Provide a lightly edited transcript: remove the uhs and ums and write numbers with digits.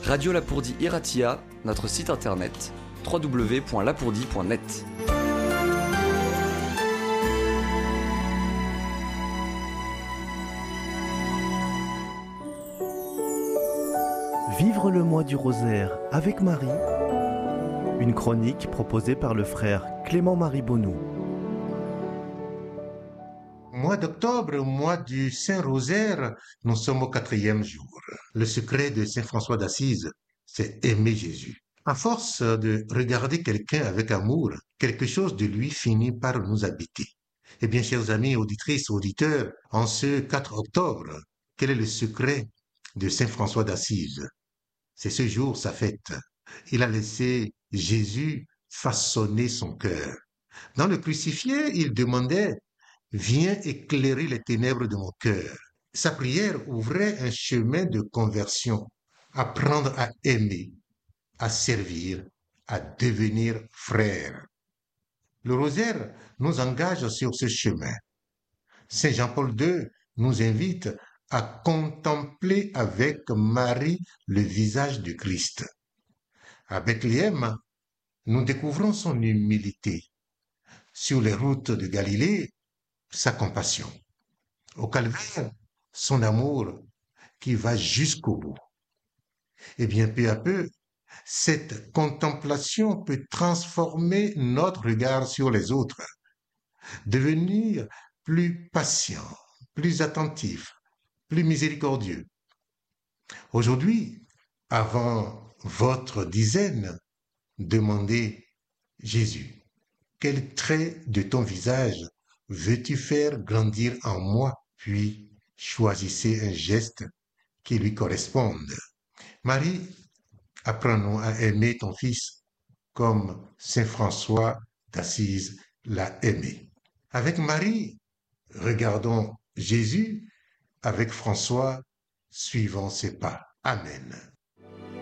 Radio Lapourdie Iratia, notre site internet www.lapourdie.net. Vivre le mois du rosaire avec Marie, une chronique proposée par le frère Clément-Marie Bonnou. Mois d'octobre, mois du Saint-Rosaire, nous sommes au 4e jour. Le secret de Saint François d'Assise, c'est aimer Jésus. À force de regarder quelqu'un avec amour, quelque chose de lui finit par nous habiter. Eh bien, chers amis, auditrices, auditeurs, en ce 4 octobre, quel est le secret de Saint François d'Assise? C'est ce jour, sa fête. Il a laissé Jésus façonner son cœur. Dans le crucifié, il demandait: viens éclairer les ténèbres de mon cœur. Sa prière ouvrait un chemin de conversion, apprendre à aimer, à servir, à devenir frère. Le rosaire nous engage sur ce chemin. Saint Jean-Paul II nous invite à contempler avec Marie le visage du Christ. À Bethléem, nous découvrons son humilité. Sur les routes de Galilée, sa compassion. Au calvaire, son amour qui va jusqu'au bout. Et bien, peu à peu, cette contemplation peut transformer notre regard sur les autres, devenir plus patient, plus attentif, plus miséricordieux. Aujourd'hui, avant votre dizaine, demandez: Jésus, quel trait de ton visage veux-tu faire grandir en moi? Puis choisissez un geste qui lui corresponde. Marie, apprends-nous à aimer ton Fils comme Saint François d'Assise l'a aimé. Avec Marie, regardons Jésus. Avec François, suivons ses pas. Amen.